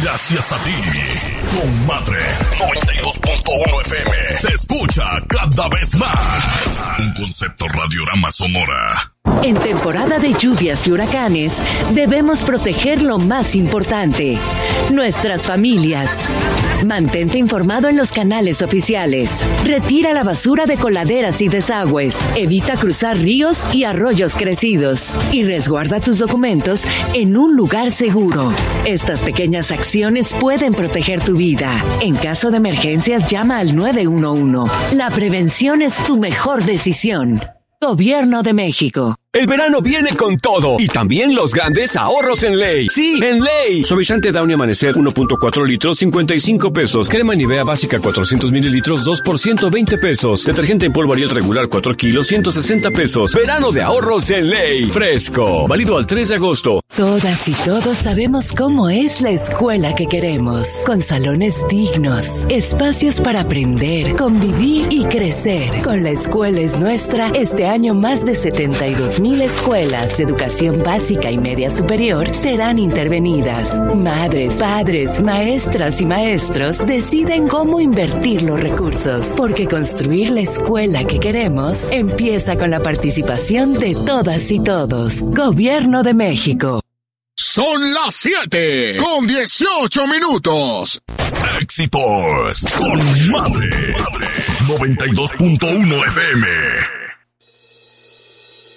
Gracias a ti, comadre. 92.1 FM se escucha cada vez más. Un concepto radiorama sonora. En temporada de lluvias y huracanes, debemos proteger lo más importante, nuestras familias. Mantente informado en los canales oficiales. Retira la basura de coladeras y desagües. Evita cruzar ríos y arroyos crecidos. Y resguarda tus documentos en un lugar seguro. Estas pequeñas acciones pueden proteger tu vida. En caso de emergencias, llama al 911. La prevención es tu mejor decisión. Gobierno de México. El verano viene con todo y también los grandes ahorros en Ley. Sí, en Ley. Suavizante Downy Amanecer 1.4 litros, 55 pesos. Crema Nivea básica 400 mililitros, 2 por 120 pesos. Detergente en polvo Ariel regular 4 kilos, 160 pesos. Verano de ahorros en Ley. Fresco. Válido al 3 de agosto. Todas y todos sabemos cómo es la escuela que queremos. Con salones dignos, espacios para aprender, convivir y crecer. Con La Escuela es Nuestra, este año más de 72,000 escuelas de educación básica y media superior serán intervenidas. Madres, padres, maestras y maestros deciden cómo invertir los recursos, porque construir la escuela que queremos empieza con la participación de todas y todos. Gobierno de México. Son las 7 con 18 minutos. Éxitos con Madre. 92.1 FM.